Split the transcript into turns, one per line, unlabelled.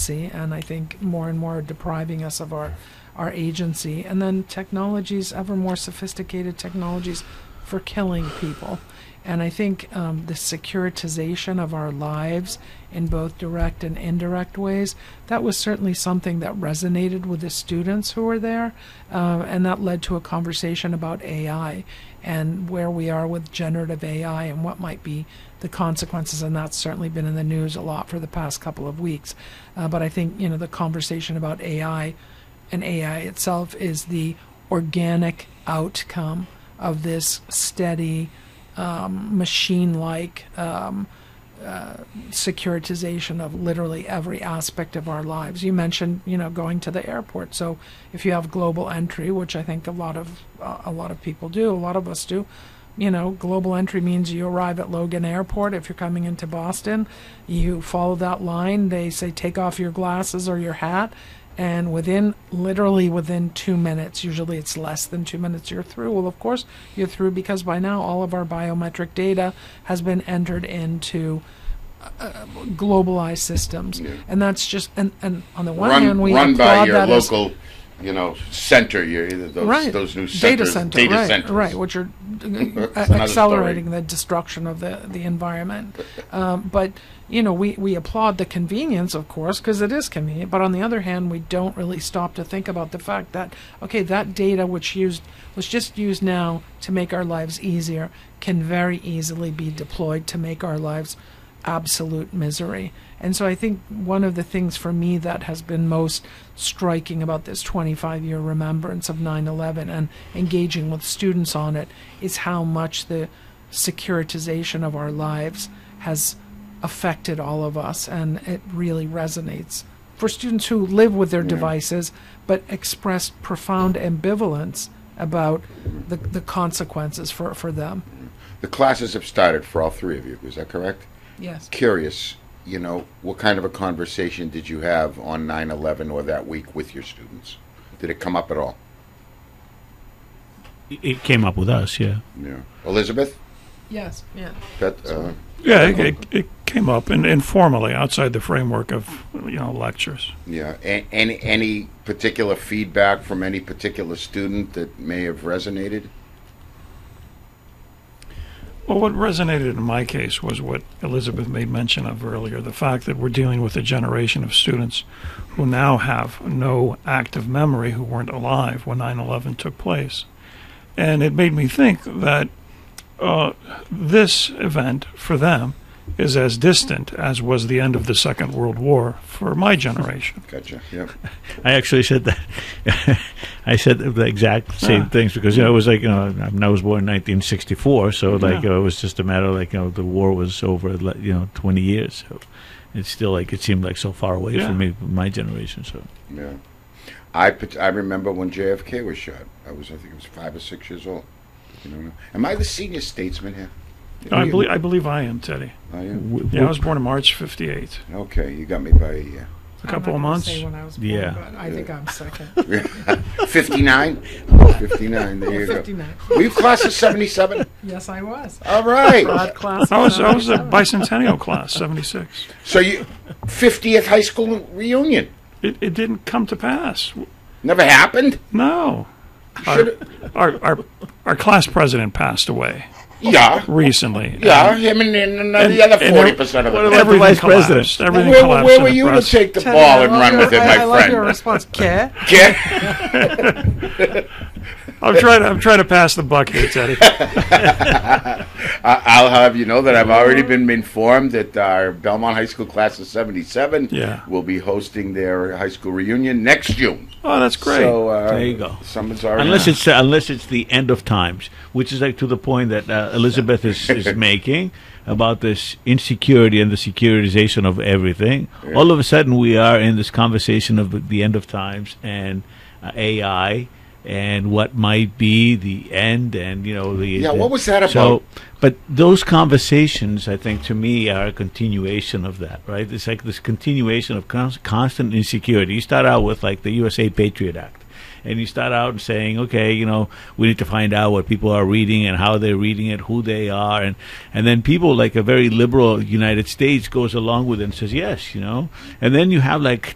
agency, and I think more and more are depriving us of our agency. And then technologies, ever more sophisticated technologies for killing people. And I think the securitization of our lives in both direct and indirect ways, that was certainly something that resonated with the students who were there. And that led to a conversation about AI and where we are with generative AI and what might be the consequences. And that's certainly been in the news a lot for the past couple of weeks. But I think, the conversation about AI and AI itself is the organic outcome of this steady, machine-like securitization of literally every aspect of our lives. You mentioned, going to the airport. So if you have global entry, which I think a lot of people do, a lot of us do, global entry means you arrive at Logan Airport. If you're coming into Boston, you follow that line. They say take off your glasses or your hat. And literally within 2 minutes, usually it's less than 2 minutes, you're through. Well, of course, you're through because by now all of our biometric data has been entered into globalized systems. Yeah. And that's just, and on the one hand, we
run by your
that
local, center, those new centers, data centers.
Right, which are accelerating the destruction of the environment. But we applaud the convenience, of course, because it is convenient. But on the other hand, we don't really stop to think about the fact that, okay, that data was just used now to make our lives easier, can very easily be deployed to make our lives absolute misery. And so I think one of the things for me that has been most striking about this 25-year remembrance of 9/11 and engaging with students on it is how much the securitization of our lives has affected all of us, and it really resonates for students who live with their devices but express profound ambivalence about the consequences for them.
The classes have started for all three of you, is that correct?
Yes.
Curious, what kind of a conversation did you have on 9/11 or that week with your students? Did it come up at all?
It came up with us, yeah.
Yeah. Elizabeth?
Yes, yeah.
It came up informally outside the framework of lectures.
Yeah. Any particular feedback from any particular student that may have resonated?
Well, what resonated in my case was what Elizabeth made mention of earlier, the fact that we're dealing with a generation of students who now have no active memory, who weren't alive when 9/11 took place. And it made me think that this event for them is as distant as was the end of the Second World War for my generation.
Gotcha. Yep.
I actually said that. I said the exact same things because it was like I was born in 1964, so it was just a matter of the war was over 20 years. So it's still it seemed like so far away from me, my generation. So
yeah, I remember when JFK was shot. I think it was 5 or 6 years old. Am I the senior statesman here?
I believe I am, Teddy.
I am.
Yeah, I was born in March '58.
Okay, you got me by a year.
A couple of months.
Say when I was born, but I think I'm second.
59? 59, there you
59.
Go. Were you class of 77?
Yes, I was.
All right.
Class
I was a bicentennial class, 76.
So 50th high school reunion?
It didn't come to pass.
Never happened?
No. Our class president passed away.
Yeah.
Recently.
Yeah, him and the other 40% of it.
Everything vice president. Everything collapsed.
Where were you to take the ball and run with it, my friend?
I love your response. Care?
I'm trying to pass the buck here, Teddy.
I'll have you know that I've already been informed that our Belmont High School class of 77 will be hosting their high school reunion next June.
Oh, that's great.
So,
there you go.
Someone's already
unless it's the end of times, which is to the point that Elizabeth is making about this insecurity and the securitization of everything. Yeah. All of a sudden, we are in this conversation of the end of times and AI. And what might be the end, and
what was that about?
But those conversations, I think, to me, are a continuation of that, right? It's like this continuation of constant insecurity. You start out with the USA Patriot Act, and you start out saying, okay, we need to find out what people are reading and how they're reading it, who they are, and then people like a very liberal United States goes along with it and says yes, and then you have